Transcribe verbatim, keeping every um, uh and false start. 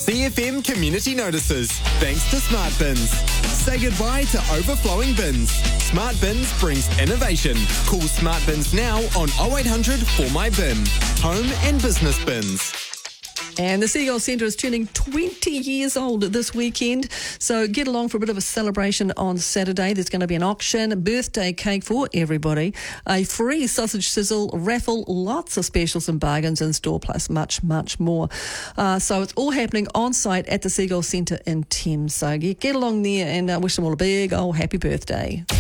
C F M Community Notices, thanks to Smart Bins. Say goodbye to overflowing bins. Smart Bins brings innovation. Call Smart Bins now on oh eight hundred four my bin. Home and business bins. And the Seagull Centre is turning twenty years old this weekend, so get along for a bit of a celebration on Saturday. There's going to be an auction, a birthday cake for everybody, a free sausage sizzle raffle, lots of specials and bargains in store, plus much, much more. Uh, so it's all happening on site at the Seagull Centre in Thames. So get, get along there and uh, wish them all a big old happy birthday.